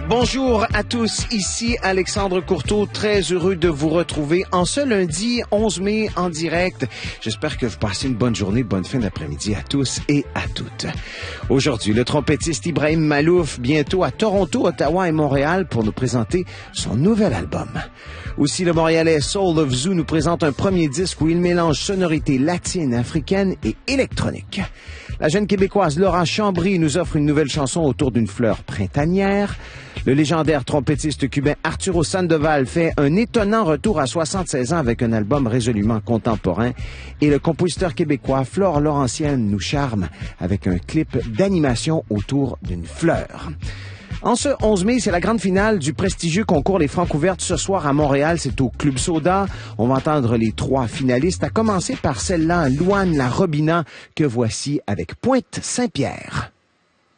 Bonjour à tous, ici Alexandre Courteau, très heureux de vous retrouver en ce lundi 11 mai en direct. J'espère que vous passez une bonne journée, bonne fin d'après-midi à tous et à toutes. Aujourd'hui, le trompettiste Ibrahim Malouf, bientôt à Toronto, Ottawa et Montréal pour nous présenter son nouvel album. Aussi, le Montréalais Soul of Zoo nous présente un premier disque où il mélange sonorités latines, africaines et électroniques. La jeune Québécoise Laura Chambry nous offre une nouvelle chanson autour d'une fleur printanière. Le légendaire trompettiste cubain Arturo Sandoval fait un étonnant retour à 76 ans avec un album résolument contemporain. Et le compositeur québécois Flore Laurentienne nous charme avec un clip d'animation autour d'une fleur. En ce 11 mai, c'est la grande finale du prestigieux concours Les Francouvertes ce soir à Montréal. C'est au Club Soda. On va entendre les 3 finalistes, à commencer par celle-là, Louane La Robina, que voici avec Pointe Saint-Pierre.